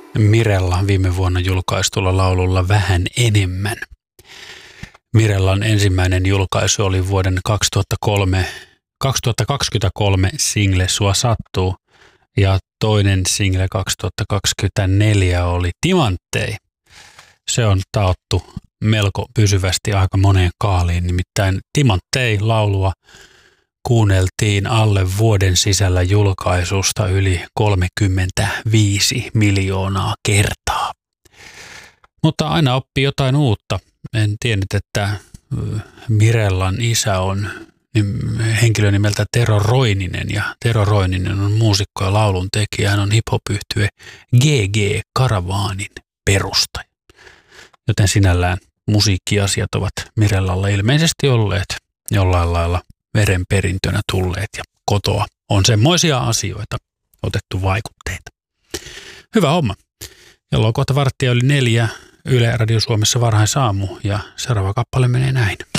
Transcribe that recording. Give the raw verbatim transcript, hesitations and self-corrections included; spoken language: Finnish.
Mirella viime vuonna julkaistulla laululla Vähän enemmän. Mirellan ensimmäinen julkaisu oli vuoden kaksituhattakolme, kaksituhattakaksikymmentäkolme single Sua sattuu ja toinen single kaksituhattakaksikymmentäneljä oli Timanttei. Se on taottu melko pysyvästi aika moneen kaaliin, nimittäin Timanttei laulua kuunneltiin alle vuoden sisällä julkaisusta yli kolmekymmentäviisi miljoonaa kertaa. Mutta aina oppii jotain uutta. En tiennyt, että Mirellan isä on henkilö nimeltä Tero Roininen ja Tero Roininen on muusikko ja laulun tekijä. Hän on hip-hop-yhtye G G Karavaanin perustaja. Joten sinällään musiikkiasiat ovat Mirellalla ilmeisesti olleet jollain lailla verenperintönä tulleet ja kotoa on semmoisia asioita otettu vaikutteita. Hyvä homma. Kello on kohta varttia yli neljä. Yle Radio Suomessa varhaisaamu ja seuraava kappale menee näin.